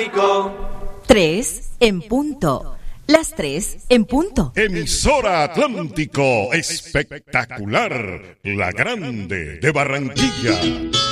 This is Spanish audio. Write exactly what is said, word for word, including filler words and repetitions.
Tres en punto. Las tres en punto. Emisora Atlántico, espectacular, la grande de Barranquilla.